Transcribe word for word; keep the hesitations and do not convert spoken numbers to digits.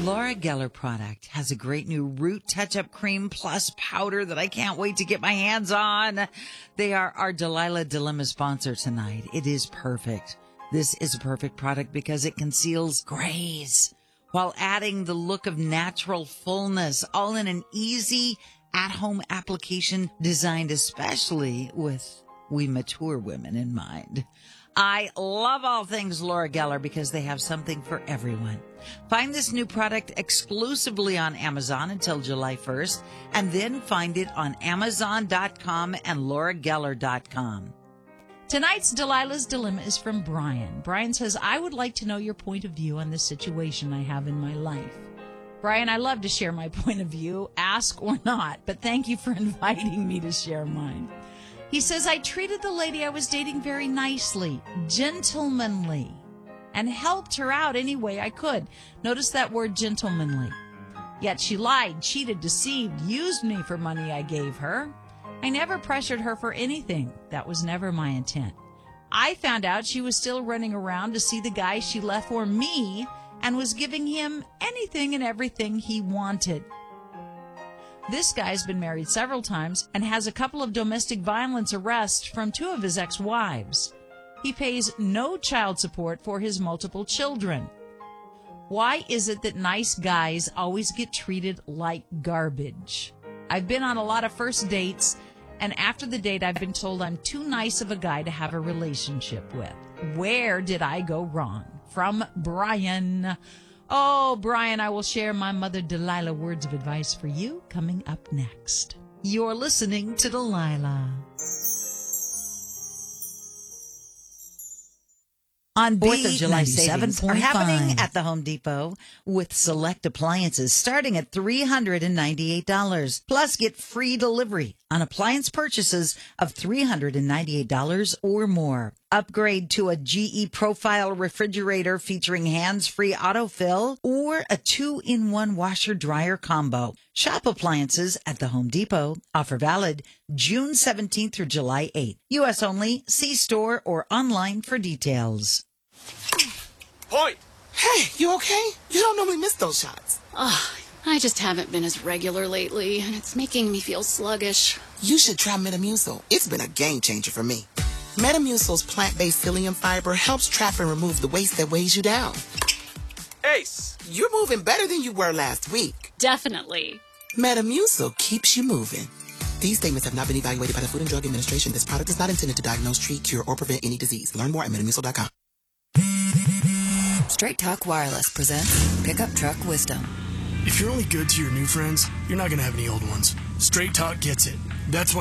Laura Geller product has a great new Root Touch-Up Cream Plus powder that I can't wait to get my hands on. They are our Delilah Dilemma sponsor tonight. It is perfect. This is a perfect product because it conceals grays while adding the look of natural fullness, all in an easy at-home application designed especially with we mature women in mind. I love all things Laura Geller because they have something for everyone. Find this new product exclusively on Amazon until July first, and then find it on amazon dot com and laura geller dot com. Tonight's Delilah's Dilemma is from Brian. Brian says, I would like to know your point of view on the situation I have in my life. Brian, I love to share my point of view, ask or not, but thank you for inviting me to share mine. He says, I treated the lady I was dating very nicely, gentlemanly, and helped her out any way I could. Notice that word gentlemanly. Yet she lied, cheated, deceived, used me for money I gave her. I never pressured her for anything. That was never my intent. I found out she was still running around to see the guy she left for me and was giving him anything and everything he wanted. This guy's been married several times and has a couple of domestic violence arrests from two of his ex-wives. He pays no child support for his multiple children. Why is it that nice guys always get treated like garbage? I've been on a lot of first dates, and after the date, I've been told I'm too nice of a guy to have a relationship with. Where did I go wrong? From Brian. Oh, Brian, I will share my mother Delilah words of advice for you coming up next. You're listening to Delilah. On fourth of July savings are happening at the Home Depot with select appliances starting at three hundred ninety-eight dollars. Plus, get free delivery on appliance purchases of three hundred ninety-eight dollars or more. Upgrade to a G E Profile refrigerator featuring hands-free autofill or a two-in-one washer-dryer combo. Shop appliances at the Home Depot. Offer valid June seventeenth through July eighth. U S only. See store or online for details. Point! Hey, you okay? You don't normally miss those shots. Ugh, I just haven't been as regular lately, and it's making me feel sluggish. You should try Metamucil. It's been a game changer for me. Metamucil's plant-based psyllium fiber helps trap and remove the waste that weighs you down. Ace! You're moving better than you were last week. Definitely. Metamucil keeps you moving. These statements have not been evaluated by the Food and Drug Administration. This product is not intended to diagnose, treat, cure, or prevent any disease. Learn more at metamucil dot com. Straight Talk Wireless presents Pickup Truck Wisdom. If you're only good to your new friends, you're not going to have any old ones. Straight Talk gets it. That's why